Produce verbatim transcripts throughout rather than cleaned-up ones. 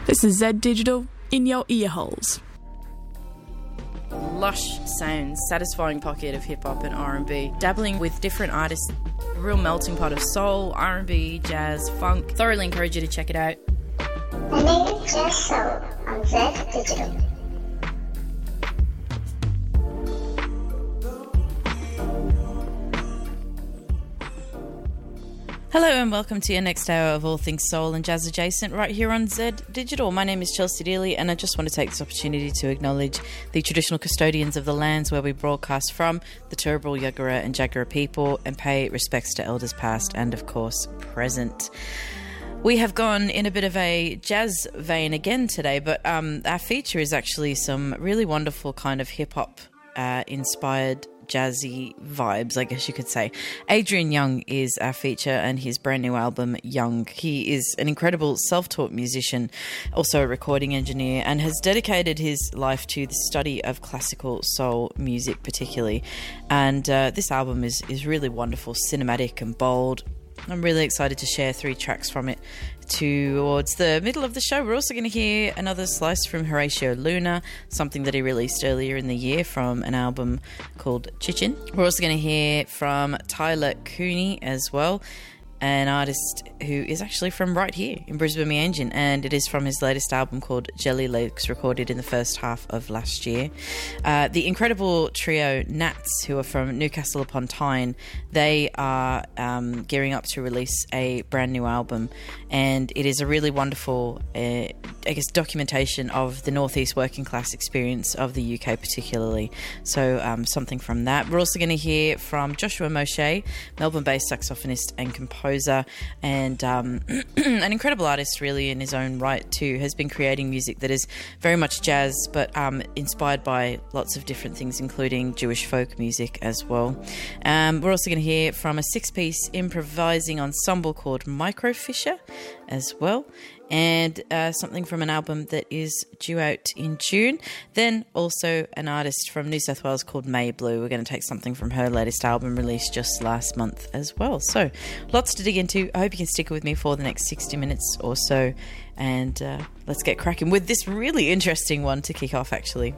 This is Z Digital in your ear holes. Lush sounds, satisfying pocket of hip-hop and R and B, dabbling with different artists, a real melting pot of soul, R and B, jazz, funk. Thoroughly encourage you to check it out. The native jazz soul on Z Digital. Hello and welcome to your next hour of all things soul and jazz adjacent right here on Z Digital. My name is Chelsea Dealey and I just want to take this opportunity to acknowledge the traditional custodians of the lands where we broadcast from, the Turrbal, Yagara and Jagera people, and pay respects to elders past and of course present. We have gone in a bit of a jazz vein again today, but um, our feature is actually some really wonderful kind of hip-hop uh, inspired jazzy vibes, I guess you could say. Adrian Younge is our feature and his brand new album, Young. He is an incredible self-taught musician, also a recording engineer, and has dedicated his life to the study of classical soul music particularly. And uh, this album is, is really wonderful, cinematic and bold. I'm really excited to share three tracks from it towards the middle of the show. We're also going to hear another slice from Horatio Luna, something that he released earlier in the year from an album called Chichin. We're also going to hear from Tyler Cooney as well, an artist who is actually from right here in Brisbane Meanjin, and it is from his latest album called Jelly Legs, recorded in the first half of last year. Uh, the incredible trio Nats, who are from Newcastle upon Tyne, they are um, gearing up to release a brand new album, and it is a really wonderful, uh, I guess, documentation of the northeast working class experience of the U K particularly. So um, something from that. We're also going to hear from Joshua Moshe, Melbourne-based saxophonist and composer, and um, an incredible artist really in his own right too. Has been creating music that is very much jazz but um, inspired by lots of different things, including Jewish folk music as well. Um, we're also going to hear from a six-piece improvising ensemble called Microfisher as well, and uh, something from an album that is due out in June. Then also an artist from New South Wales called May Blue. We're going to take something from her latest album released just last month as well. So lots to dig into. I hope you can stick with me for the next sixty minutes or so, and uh, let's get cracking with this really interesting one to kick off actually.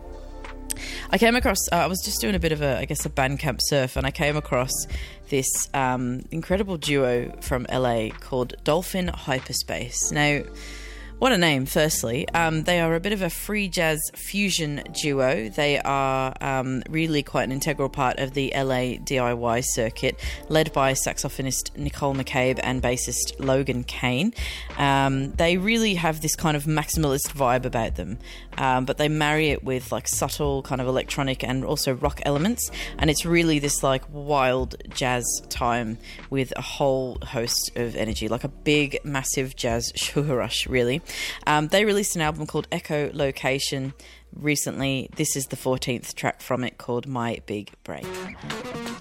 I came across, uh, I was just doing a bit of a, I guess, a Bandcamp surf, and I came across this um, incredible duo from L A called Dolphin Hyperspace. Now, what a name, firstly. Um, they are a bit of a free jazz fusion duo. They are um, really quite an integral part of the L A D I Y circuit, led by saxophonist Nicole McCabe and bassist Logan Kane. Um, they really have this kind of maximalist vibe about them, um, but they marry it with like subtle kind of electronic and also rock elements, and it's really this like wild jazz time with a whole host of energy, like a big, massive jazz sugar rush, really. Um, they released an album called Echo Location recently. This is the fourteenth track from it, called My Big Break.